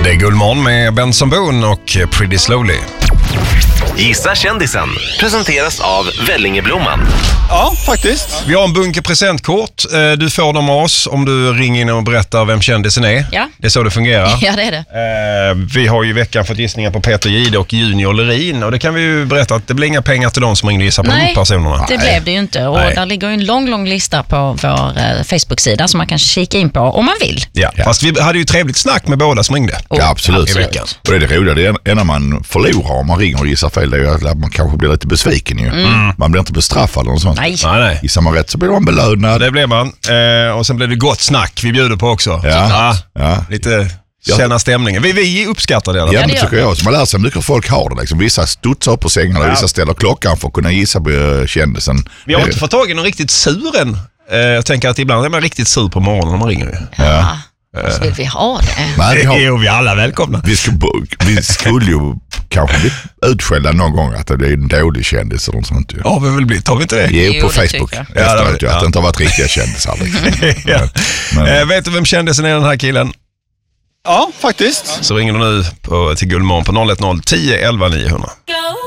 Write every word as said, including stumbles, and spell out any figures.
Det är Gullmorgon med Benson Boone och Pretty Slowly. Gissa kändisen presenteras av Vellingeblomman. Ja, faktiskt. Vi har en bunke presentkort. Du får dem av oss om du ringer in och berättar vem kändisen är. Ja. Det är så det fungerar. Ja, det är det. Vi har ju i veckan fått gissningar på Peter Jihde och Junior Lerin. Och det kan vi ju berätta att det blir inga pengar till de som ringde och gissar på Nej, de personerna. det blev det ju inte. Och Nej. där ligger ju en lång, lång lista på vår eh, Facebook-sida som man kan kika in på om man vill. Ja. Ja. Fast vi hade ju trevligt snack med båda som ringde. Oh, Ja, absolut. I veckan. Och det är det roliga, det är en när man förlorar om man ringer och gissar fel, det är ju att man kanske blir lite besviken ju. Mm. Man blir inte bestraffad eller sånt. Nej. Nej, nej. Gissar man rätt så blir man belönad. Det blev man. Eh, och sen blev det gott snack vi bjuder på också. Ja. Ja. Lite känna stämningen. Vi, vi uppskattar det. Ja, Eller? men det tycker gör jag. Så man lär sig mycket hur folk har det. Liksom. Vissa studsar upp på sängarna, Ja. vissa ställer klockan för att kunna gissa på uh, kändisen. Vi har inte fått tag i någon riktigt sur än. Eh, jag tänker att ibland är man riktigt sur på morgonen när man ringer. Ju. Ja. Så vill vi ha det. Nej, vi, har, Jo, vi är alla välkomna. vi, skulle, vi skulle ju kanske bli utskällda någon gång att det är en dålig kändis eller något sånt. Ju. Ja, vi har väl blivit. Har vi inte det? Jo, Jo, på det Facebook. tycker Efteråt, Ja, det- ju, att ja. det inte har varit riktiga kändisar. Liksom. Ja. Men- Eh, vet du vem kändisen är, den här killen? Ja, faktiskt. Så ringer du nu på, till Gullmorgon på noll ett noll tio elva niohundra.